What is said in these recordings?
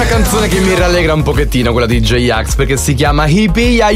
una canzone che mi rallegra un pochettino, quella di J-Ax, perché si chiama Hippie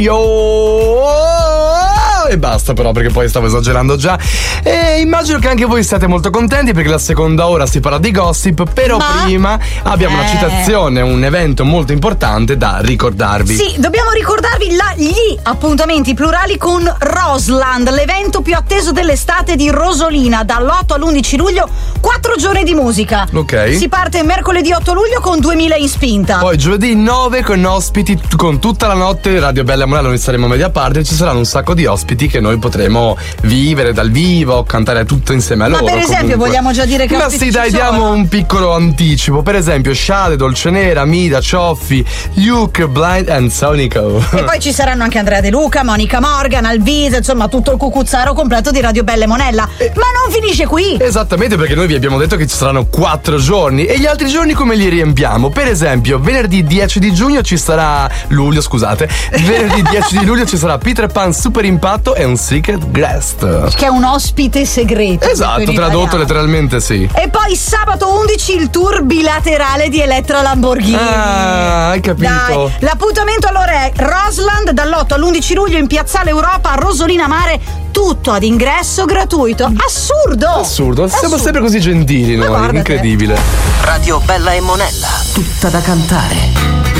e basta, però, perché poi stavo esagerando già. E immagino che anche voi siate molto contenti, perché la seconda ora si parla di gossip. Però prima abbiamo una citazione, un evento molto importante da ricordarvi. Sì, dobbiamo ricordarvi gli appuntamenti plurali con Roseland, l'evento più atteso dell'estate di Rosolina, dall'8 all'11 luglio, 4 giorni di musica. Ok. Si parte mercoledì 8 luglio con 2000 in spinta. Poi giovedì 9 con ospiti con tutta la notte. Radio Bella e Monella, noi saremo media parte, ci saranno un sacco di ospiti che noi potremo vivere dal vivo, cantare tutto insieme a loro. Ma per esempio vogliamo già dire che ma ospiti sì, dai, ci sono? diamo un piccolo anticipo. Per esempio Shade, Dolcenera, Mida, Cioffi, Luke, Blind and Sonico. E poi ci saranno anche Andrea De Luca, Monica Morgan, Alvise, insomma tutto il cucuzzaro completo di Radio Bella e Monella. Ma non finisce qui. Esattamente, perché noi vi abbiamo detto che ci saranno 4 giorni. E gli altri giorni come li riempiamo? Per esempio venerdì 10 di giugno ci sarà venerdì 10 di luglio ci sarà Peter Pan Super Impatto e un Secret Guest, che è un ospite segreto. Esatto, tradotto letteralmente, sì. E poi sabato 11 il tour bilaterale di Elettra Lamborghini. Ah, hai capito. Dai, l'appuntamento allora è Roseland dall'8 all'11 luglio in Piazzale Europa a Rosolina Mare, tutto ad ingresso gratuito. Assurdo. Siamo sempre così gentili noi, incredibile. Radio Bella e Monella, tutta da cantare.